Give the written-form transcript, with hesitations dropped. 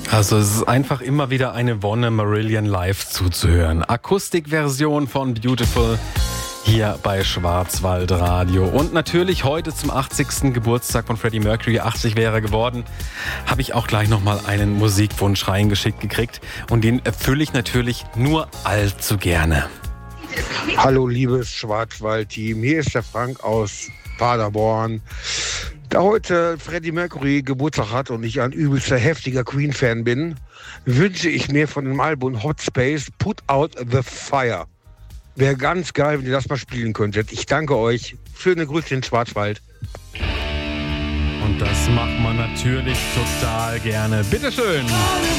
Also es ist einfach immer wieder eine Wonne, Marillion live zuzuhören. Akustikversion von Beautiful hier bei Schwarzwaldradio. Und natürlich heute zum 80. Geburtstag von Freddie Mercury, 80 wäre er geworden, habe ich auch gleich nochmal einen Musikwunsch reingeschickt gekriegt. Und den erfülle ich natürlich nur allzu gerne. Hallo liebes Schwarzwald-Team, hier ist der Frank aus Paderborn. Da heute Freddie Mercury Geburtstag hat und ich ein übelster heftiger Queen-Fan bin, wünsche ich mir von dem Album Hot Space Put Out the Fire. Wäre ganz geil, wenn ihr das mal spielen könntet. Ich danke euch. Schöne Grüße in Schwarzwald. Und das macht man natürlich total gerne. Bitteschön.